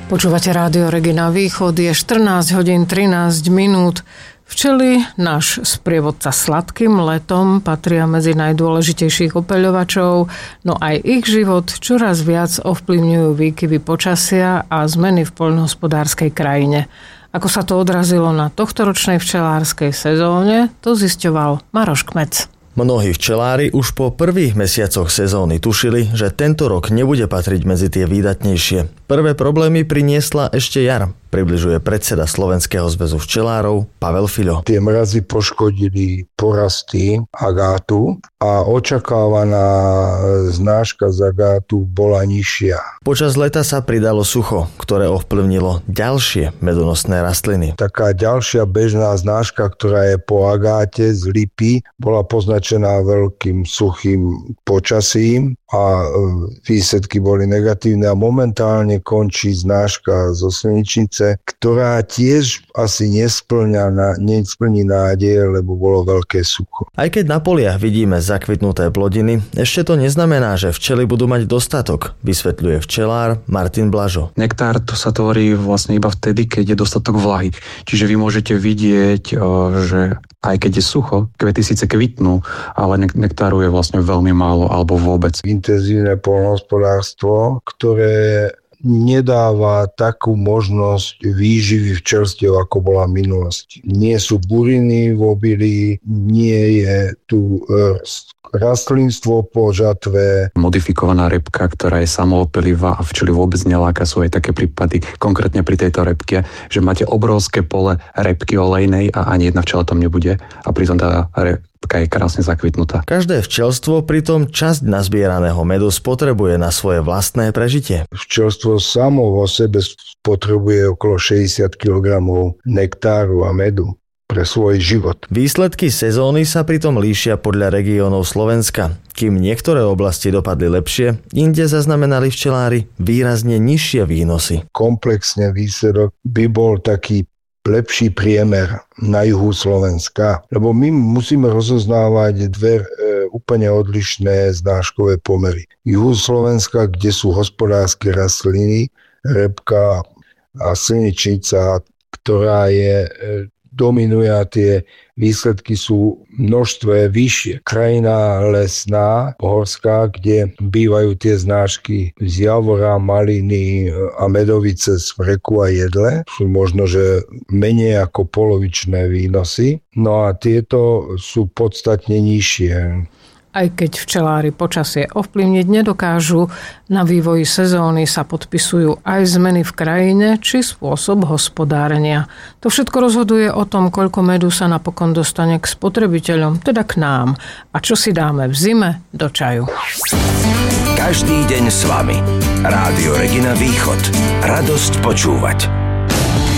Počúvate Rádio Regina Východ, je 14 hodín 13 minút. Včely, náš sprievodca sladkým letom, patria medzi najdôležitejších opeľovačov, no aj ich život čoraz viac ovplyvňujú výkyvy počasia a zmeny v poľnohospodárskej krajine. Ako sa to odrazilo na tohtoročnej včelárskej sezóne, to zisťoval Maroš Kmec. Mnohí včelári už po prvých mesiacoch sezóny tušili, že tento rok nebude patriť medzi tie výdatnejšie. Prvé problémy priniesla ešte jar, približuje predseda Slovenského zväzu včelárov Pavel Fiľo. Tie mrazy poškodili porasty agátu a očakávaná znáška z agátu bola nižšia. Počas leta sa pridalo sucho, ktoré ovplyvnilo ďalšie medonosné rastliny. Taká ďalšia bežná znáška, ktorá je po agáte z lipy, bola poznačená veľkým suchým počasím a výsledky boli negatívne a momentálne končí znáška zo slnečnice, ktorá tiež asi nesplní nádeje, lebo bolo veľké sucho. Aj keď na poliach vidíme zakvitnuté plodiny, ešte to neznamená, že včely budú mať dostatok, vysvetľuje včelár Martin Blažo. Nektár to sa tvorí vlastne iba vtedy, keď je dostatok vlahy. Čiže vy môžete vidieť, že aj keď je sucho, kvety síce kvitnú, ale nektáru je vlastne veľmi málo alebo vôbec. Intenzívne poľnohospodárstvo, ktoré nedáva takú možnosť výživy včelstiev, ako bola v minulosti. Nie sú buriny v obilí, nie je tu rastlinstvo po žatve. Modifikovaná repka, ktorá je samoopylivá a včely vôbec neláka, sú aj také prípady, konkrétne pri tejto repke, že máte obrovské pole repky olejnej a ani jedna včela tam nebude a pritom tá repka je krásne zakvitnutá. Každé včelstvo pritom časť nazbieraného medu spotrebuje na svoje vlastné prežitie. Včelstvo samo vo sebe spotrebuje okolo 60 kg nektáru a medu pre svoj život. Výsledky sezóny sa pritom líšia podľa regiónov Slovenska. Kým niektoré oblasti dopadli lepšie, inde zaznamenali včelári výrazne nižšie výnosy. Komplexne výsledok by bol taký lepší priemer na juhu Slovenska, lebo my musíme rozoznávať dve úplne odlišné znáškové pomery. Juhu Slovenska, kde sú hospodárske rastliny, repka a slnečnica, ktorá je dominuje a tie výsledky sú množstve vyššie. Krajina lesná, horská, kde bývajú tie znášky z javora, maliny a medovice, smreku a jedle, sú možno, že menej ako polovičné výnosy. No a tieto sú podstatne nižšie. Aj keď včelári počasie ovplyvniť nedokážu, na vývoji sezóny sa podpisujú aj zmeny v krajine či spôsob hospodárenia. To všetko rozhoduje o tom, koľko medu sa napokon dostane k spotrebiteľom, teda k nám. A čo si dáme v zime do čaju. Každý deň s vami. Rádio Regina Východ. Radosť počúvať.